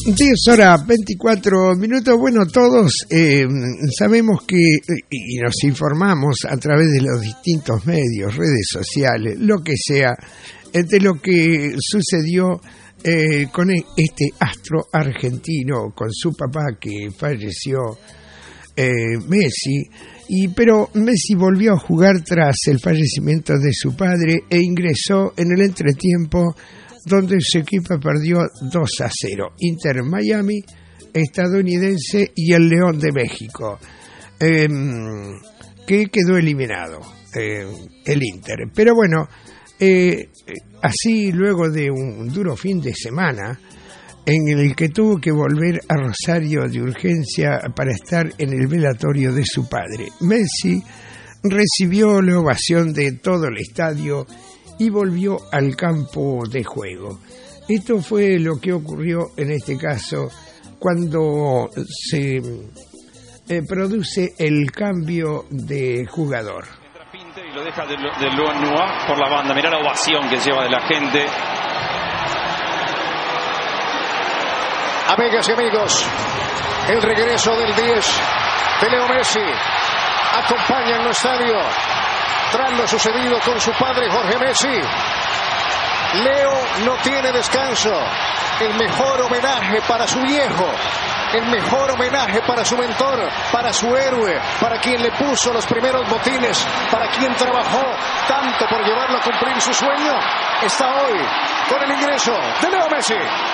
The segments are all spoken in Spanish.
10:24. Bueno, todos sabemos que, y nos informamos a través de los distintos medios, redes sociales, lo que sea, de lo que sucedió con este astro argentino, con su papá que falleció, Messi, pero Messi volvió a jugar tras el fallecimiento de su padre e ingresó en el entretiempo, donde su equipo perdió 2-0. Inter Miami, estadounidense, y el León de México, que quedó eliminado, el Inter. Pero bueno, así luego de un duro fin de semana, en el que tuvo que volver a Rosario de urgencia para estar en el velatorio de su padre, Messi recibió la ovación de todo el estadio y volvió al campo de juego. Esto fue lo que ocurrió en este caso cuando se produce el cambio de jugador. Y lo deja del Luan Nua por la banda. Mirá la ovación que lleva de la gente. Amigas y amigos, el regreso del 10 de Leo Messi acompaña en el estadio tras lo sucedido con su padre Jorge Messi. Leo no tiene descanso. El mejor homenaje para su viejo, el mejor homenaje para su mentor, para su héroe, para quien le puso los primeros botines, para quien trabajó tanto por llevarlo a cumplir su sueño, está hoy con el ingreso de Leo Messi.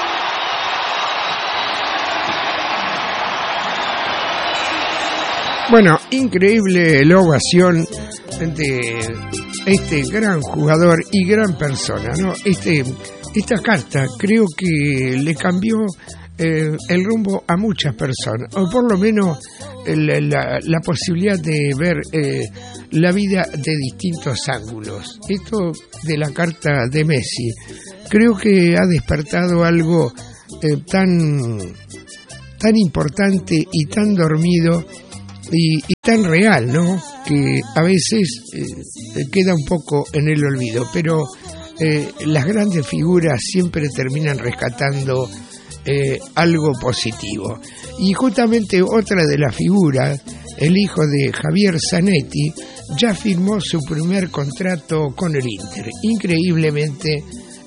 Bueno, increíble la ovación de este gran jugador y gran persona, ¿no? Esta carta creo que le cambió el rumbo a muchas personas, o por lo menos la posibilidad de ver la vida de distintos ángulos. Esto de la carta de Messi creo que ha despertado algo tan importante y tan dormido y tan real, ¿no? Que a veces queda un poco en el olvido, pero las grandes figuras siempre terminan rescatando algo positivo. Y justamente otra de las figuras, el hijo de Javier Zanetti, ya firmó su primer contrato con el Inter. Increíblemente,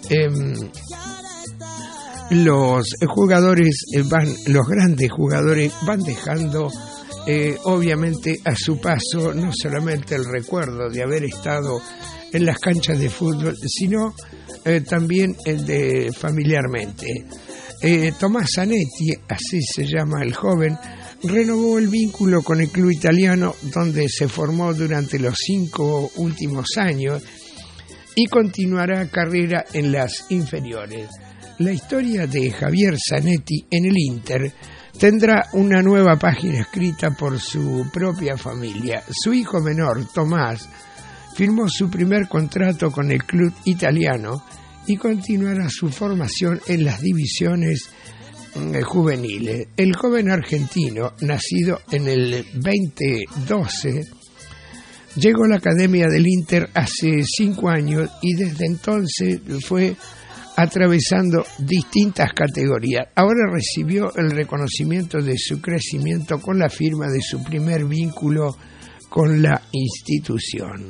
los grandes jugadores van dejando obviamente a su paso no solamente el recuerdo de haber estado en las canchas de fútbol, sino también el de familiarmente. Tomás Zanetti, así se llama el joven, renovó el vínculo con el club italiano, donde se formó durante los 5 últimos años, y continuará carrera en las inferiores. La historia de Javier Zanetti en el Inter tendrá una nueva página escrita por su propia familia. Su hijo menor, Tomás, firmó su primer contrato con el club italiano y continuará su formación en las divisiones juveniles. El joven argentino, nacido en el 2012, llegó a la academia del Inter hace 5 años y desde entonces fue atravesando distintas categorías. Ahora recibió el reconocimiento de su crecimiento con la firma de su primer vínculo con la institución.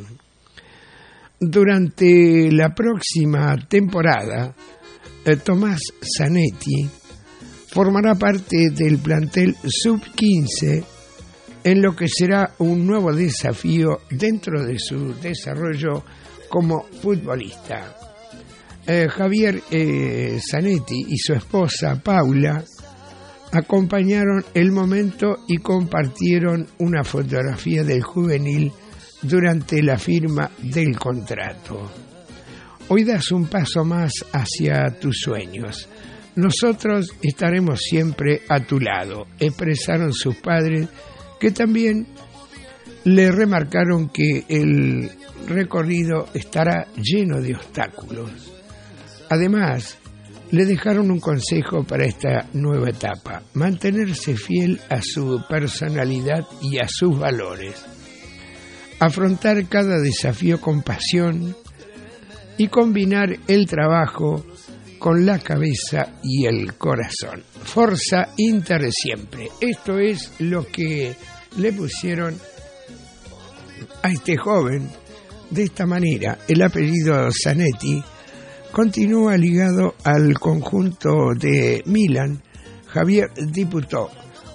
Durante la próxima temporada, Tomás Zanetti formará parte del plantel sub-15 en lo que será un nuevo desafío dentro de su desarrollo como futbolista. Javier Zanetti y su esposa Paula acompañaron el momento y compartieron una fotografía del juvenil durante la firma del contrato. Hoy das un paso más hacia tus sueños. Nosotros estaremos siempre a tu lado, expresaron sus padres, que también le remarcaron que el recorrido estará lleno de obstáculos. Además, le dejaron un consejo para esta nueva etapa: mantenerse fiel a su personalidad y a sus valores, afrontar cada desafío con pasión y combinar el trabajo con la cabeza y el corazón. Forza Inter siempre. Esto es lo que le pusieron a este joven de esta manera. El apellido Zanetti continúa ligado al conjunto de Milan. Javier disputó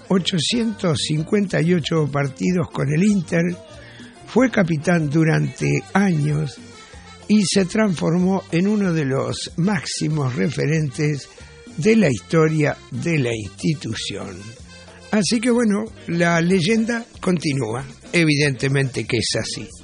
858 partidos con el Inter, fue capitán durante años y se transformó en uno de los máximos referentes de la historia de la institución. Así que bueno, la leyenda continúa, evidentemente que es así.